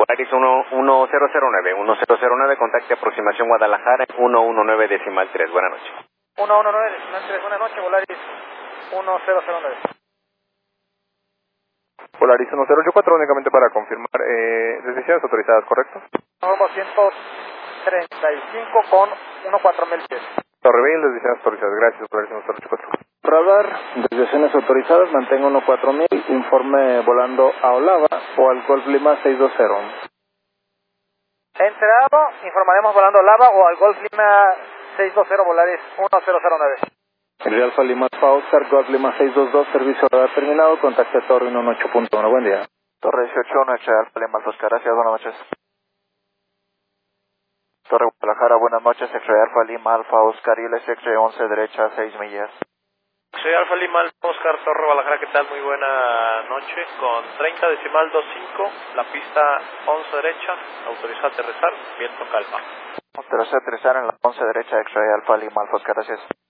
Volaris 1009, contacte aproximación Guadalajara 119.3. Buenas noches. 119.3, buenas noches, Volaris 1009. Volaris 1084, únicamente para confirmar decisiones autorizadas, ¿correcto? Norma 135 con 14000 pies. Torre Bay, decisiones autorizadas, gracias, Volaris 1084. Radar, desviaciones autorizadas, mantenga 14000, informe volando a Olava o al Golf Lima 620. Enterado, informaremos volando a Olava o al Golf Lima 620, Volaris 1009. El Alfa Lima Alfa Oscar, Golf Lima 622, servicio radar terminado, contacte a Torre 118.1, buen día. Torre 18, noche Alfa Lima Alfa Oscar, gracias, buenas noches. Torre Guadalajara, buenas noches, X-Ray Alfa Lima Alfa Oscar, ILS X-Ray 11 derecha, 6 millas. Soy Alfa Lima Alfa Oscar, Torre Guadalajara, ¿qué tal? Muy buena noche, con 30.25, la pista 11 derecha, autorizado a aterrizar, viento calma. Autorizado a aterrizar en la 11 derecha, X-Ray Alfa Lima Alfa Oscar, gracias.